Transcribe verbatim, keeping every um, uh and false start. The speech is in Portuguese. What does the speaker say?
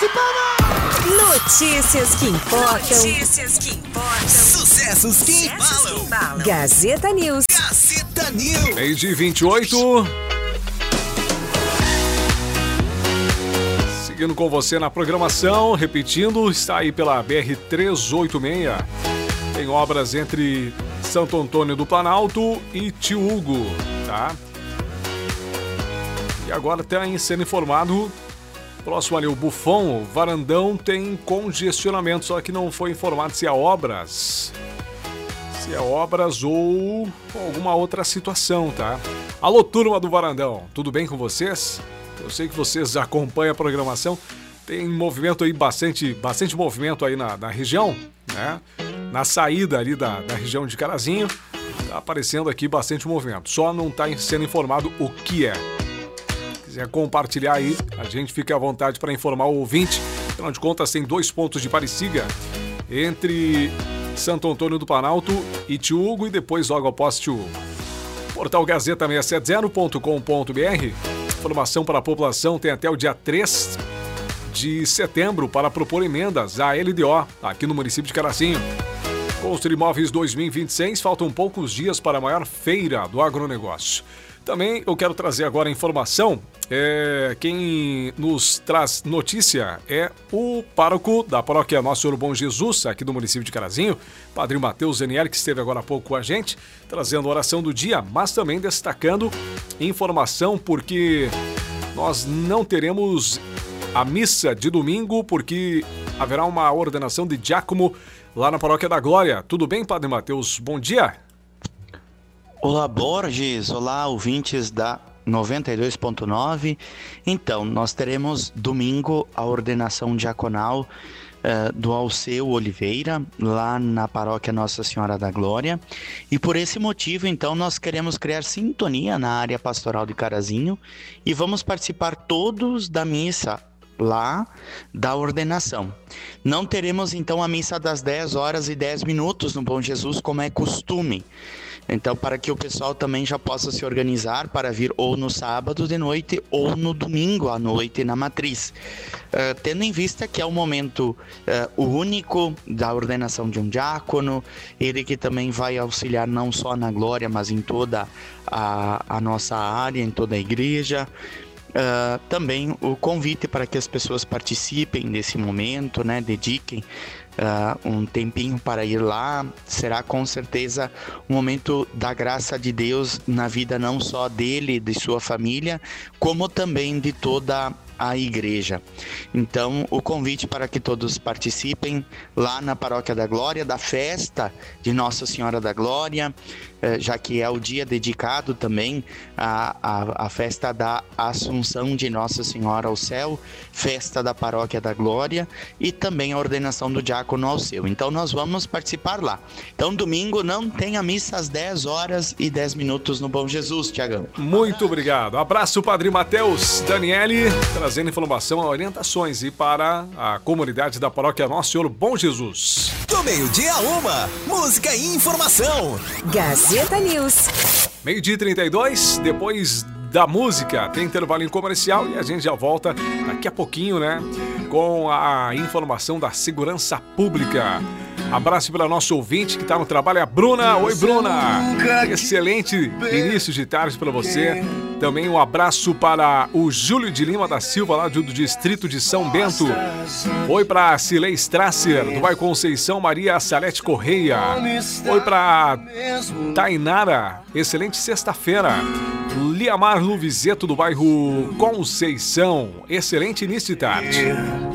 Notícias que importam. Notícias que importam. Sucessos que embalam. Gazeta News. Gazeta News. Meio-dia vinte e oito. Seguindo com você na programação, repetindo, está aí pela B R trezentos e oitenta e seis. Tem obras entre Santo Antônio do Planalto e Tio Hugo, tá? E agora tem sendo informado, próximo ali o Bufão, o Varandão tem congestionamento, só que não foi informado se é obras, se é obras ou alguma outra situação, tá? Alô, turma do Varandão, tudo bem com vocês? Eu sei que vocês acompanham a programação, tem movimento aí, bastante, bastante movimento aí na, na região, né? Na saída ali da, da região de Carazinho, tá aparecendo aqui bastante movimento, só não está sendo informado o que é. Se quiser compartilhar aí, a gente fica à vontade para informar o ouvinte. Afinal de contas, tem dois pontos de parecida entre Santo Antônio do Planalto e Tio Hugo, e depois logo após Tio Hugo. Portal Gazeta seiscentos e setenta ponto com ponto b r. Informação para a população, tem até o dia três de setembro para propor emendas à L D O aqui no município de Carazinho. Construir Imóveis dois mil e vinte e seis, faltam poucos dias para a maior feira do agronegócio. Também eu quero trazer agora a informação, é, quem nos traz notícia é o pároco da paróquia Nosso Senhor Bom Jesus, aqui do município de Carazinho, Padre Matheus Zanieri, que esteve agora há pouco com a gente, trazendo a oração do dia, mas também destacando informação, porque nós não teremos a missa de domingo, porque haverá uma ordenação de diácono lá na Paróquia da Glória. Tudo bem, Padre Matheus? Bom dia. Olá, Borges. Olá, ouvintes da noventa e dois ponto nove. Então, nós teremos domingo a ordenação diaconal uh, do Alceu Oliveira, lá na Paróquia Nossa Senhora da Glória. E por esse motivo, então, nós queremos criar sintonia na área pastoral de Carazinho e vamos participar todos da missa lá da ordenação. Não teremos então a missa das dez horas e dez minutos no Bom Jesus, como é costume. Então, para que o pessoal também já possa se organizar para vir ou no sábado de noite ou no domingo à noite na matriz. Uh, tendo em vista que é o momento uh, único da ordenação de um diácono, ele que também vai auxiliar não só na glória, mas em toda a, a nossa área, em toda a igreja. Uh, também o convite para que as pessoas participem desse momento, né? Dediquem uh, um tempinho para ir lá. Será com certeza um momento da graça de Deus na vida não só dele e de sua família, como também de toda a igreja. Então, o convite para que todos participem lá na Paróquia da Glória, da festa de Nossa Senhora da Glória, já que é o dia dedicado também à, à, à festa da Assunção de Nossa Senhora ao céu, festa da Paróquia da Glória e também a ordenação do diácono ao céu. Então, nós vamos participar lá. Então, domingo não tem a missa às dez horas e dez minutos no Bom Jesus, Tiagão. Muito obrigado. Abraço, Padre Matheus Daniele, trazendo informação, orientações e para a comunidade da Paróquia Nosso Senhor Bom Jesus. Do meio-dia a uma, música e informação. Gazeta News. Meio-dia e trinta e dois, depois da música, tem intervalo comercial e a gente já volta daqui a pouquinho, né? Com a informação da segurança pública. Abraço para nosso ouvinte que está no trabalho, a Bruna. Oi, Bruna. Excelente início de tarde para você. Também um abraço para o Júlio de Lima da Silva, lá do distrito de São Bento. Oi para Cilei Strasser, do bairro Conceição Maria Salete Correia. Oi para Tainara, excelente sexta-feira. Liamar Luvizeto, do bairro Conceição, excelente início de tarde.